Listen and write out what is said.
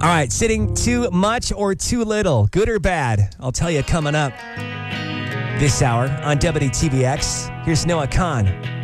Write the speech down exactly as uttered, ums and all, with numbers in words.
All right, sitting too much or too little, good or bad? I'll tell you coming up this hour on W T B X. Here's Noah Khan.